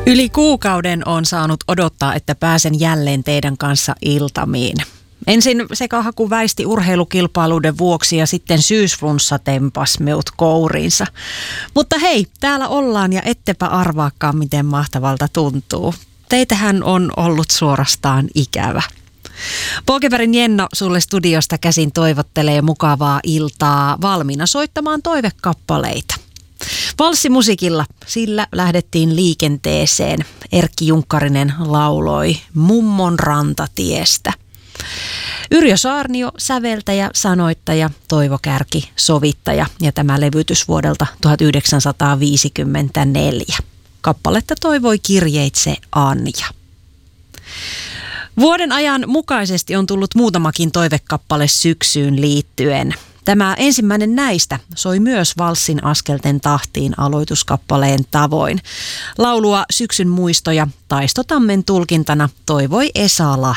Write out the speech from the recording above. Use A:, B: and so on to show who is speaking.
A: Yli kuukauden on saanut odottaa, että pääsen jälleen teidän kanssa iltamiin. Ensin sekahaku väisti urheilukilpailuiden vuoksi ja sitten syysflunssa tempas meut kouriinsa. Mutta hei, täällä ollaan ja ettepä arvaakaan, miten mahtavalta tuntuu. Teitähän on ollut suorastaan ikävä. Polkebergin Jenno sulle studiosta käsin toivottelee mukavaa iltaa valmiina soittamaan toivekappaleita. Valssimusiikilla, sillä lähdettiin liikenteeseen. Erkki Junkkarinen lauloi Mummon rantatiestä. Yrjö Saarnio säveltäjä, sanoittaja, Toivo Kärki sovittaja ja tämä levytys vuodelta 1954. Kappaletta toivoi kirjeitse Anja. Vuoden ajan mukaisesti on tullut muutamakin toivekappale syksyyn liittyen. Tämä ensimmäinen näistä soi myös valssin askelten tahtiin aloituskappaleen tavoin. Laulua Syksyn muistoja Taisto Tammen tulkintana toivoi Esa Lahti.